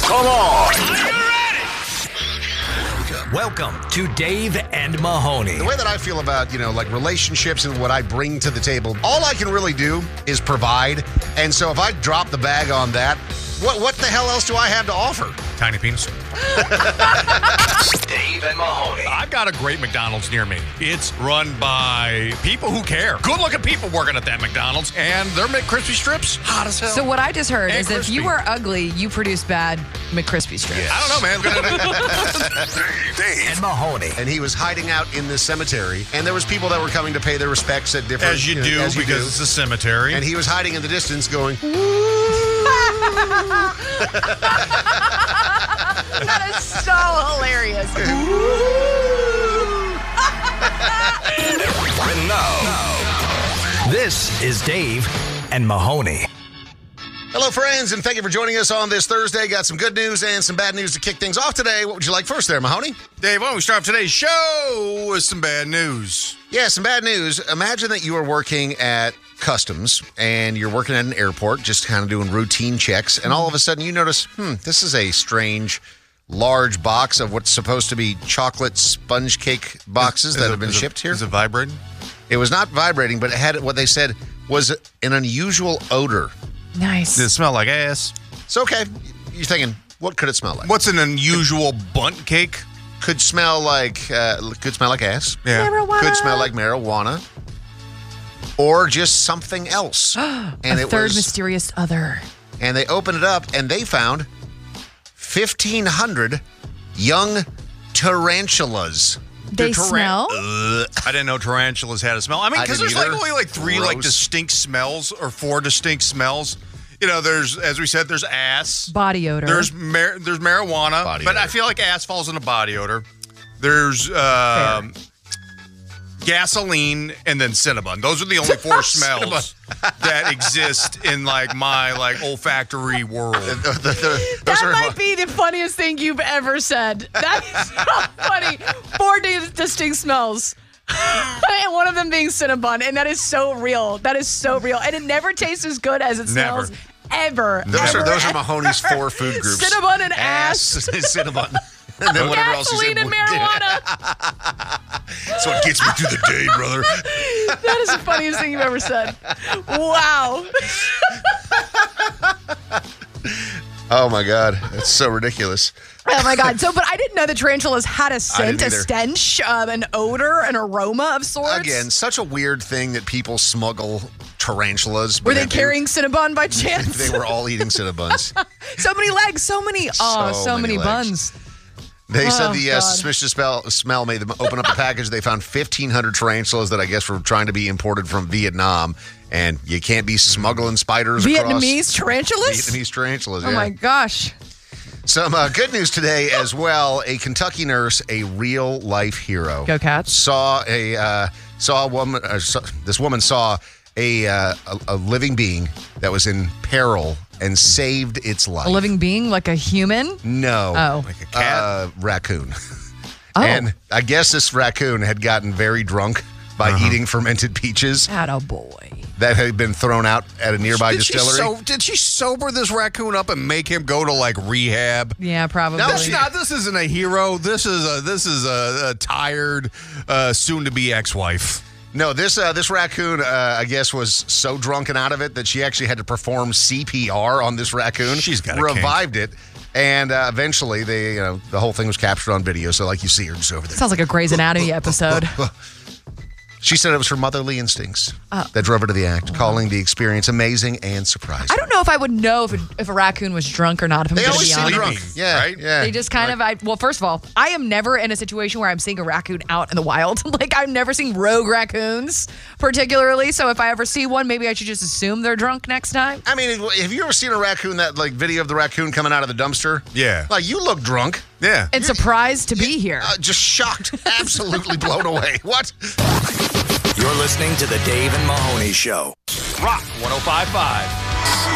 Come on. Welcome to Dave and Mahoney. The way that I feel about, like relationships and what I bring to the table, all I can really do is provide. And so if I drop the bag on that, what the hell else do I have to offer? Tiny penis. Dave and Mahoney. I've got a great McDonald's near me. It's run by people who care. Good-looking people working at that McDonald's. And their McCrispy strips, hot as hell. So what I just heard And is if you crispy. are ugly, you produce bad McCrispy strips. Yes. I don't know, man. Dave and Mahoney. And he was hiding out in the cemetery, and there was people that were coming to pay their respects at different... As you do, because it's a cemetery. And he was hiding in the distance going... That is so hilarious. And now, this is Dave and Mahoney. Hello, friends, and thank you for joining us on this Thursday. Got some good news and some bad news to kick things off today. What would you like first there, Mahoney? Dave, why don't we start off today's show with some bad news? Yeah, some bad news. Imagine that you are working at customs and you're working at an airport, just kind of doing routine checks, and all of a sudden you notice, this is a strange, large box of what's supposed to be chocolate sponge cake boxes that have been shipped here. Is it vibrating? It was not vibrating, but it had what they said was an unusual odor. Nice. Does it smell like ass? So, okay, you're thinking, what could it smell like? What's an unusual bunt cake? Could smell like ass. Yeah. Marijuana. Could smell like marijuana. Or just something else. A third mysterious other. And they opened it up and they found 1,500 young tarantulas. They smell? I didn't know tarantulas had a smell. I mean, I because didn't there's either. only like three Gross. distinct smells or four distinct smells. There's, as we said, there's ass. Body odor. There's marijuana, Body but odor. I feel like ass falls into body odor. There's gasoline and then Cinnabon. Those are the only four smells that exist in my olfactory world. That might be the funniest thing you've ever said. That is so funny. Four distinct smells. And one of them being Cinnabon. And that is so real. That is so real. And it never tastes as good as it smells. Ever. Those ever, are Mahoney's four food groups. Cinnabon and ass. Cinnabon. And then whatever else you said. Gasoline and marijuana. That's what gets me through the day, brother. That is the funniest thing you've ever said. Wow. Oh, my God. That's so ridiculous. Oh, my God. But I didn't know that tarantulas had a scent, didn't a either. stench, an odor, an aroma of sorts. Again, such a weird thing that people smuggle tarantulas. Were but they carrying Cinnabon by chance? They were all eating Cinnabons. So many legs, so many many legs. buns. They said the God. suspicious smell made them open up the package. They found 1,500 tarantulas that I guess were trying to be imported from Vietnam. And you can't be smuggling spiders Vietnamese tarantulas? Vietnamese tarantulas, Oh, yeah. my gosh. Some good news today as well. A Kentucky nurse, a real-life hero. Go Cats. Saw a woman. This woman saw a living being that was in peril and saved its life. A living being, like a human? No. Oh. Like a cat. Raccoon. Oh. And I guess this raccoon had gotten very drunk by eating fermented peaches Attaboy. that had been thrown out at a nearby distillery. Did she sober this raccoon up and make him go to rehab? Yeah, probably. No, This isn't a hero. This is a tired, soon-to-be ex-wife. No, this raccoon, I guess, was so drunken out of it that she actually had to perform CPR on this raccoon. She's got a revived it, and eventually the whole thing was captured on video. So, like, you see her just over there. Sounds like a Grey's Anatomy episode. She said it was her motherly instincts that drove her to the act, calling the experience amazing and surprising. I don't know if I would know if a raccoon was drunk or not, if I'm They going to always be seem honest. drunk. Yeah, right? yeah. They just kind of, well, first of all, I am never in a situation where I'm seeing a raccoon out in the wild. I've never seen rogue raccoons, particularly. So if I ever see one, maybe I should just assume they're drunk next time. I mean, have you ever seen a raccoon, that video of the raccoon coming out of the dumpster? Yeah. You look drunk. Yeah. And surprised to be here. Just shocked. Absolutely blown away. What? You're listening to the Dave and Mahoney Show. Rock 105.5.